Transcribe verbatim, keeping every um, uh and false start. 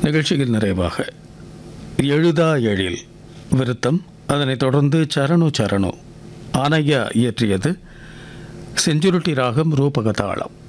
நிகழ்ச்சியில் நிறைவாக எழுதா எழில் விருத்தம், அதனைத் தொடர்ந்து சரணு சரணு ஆனையா இயற்றியது செஞ்சுருட்டி ராகம் ரூபகதாளம்.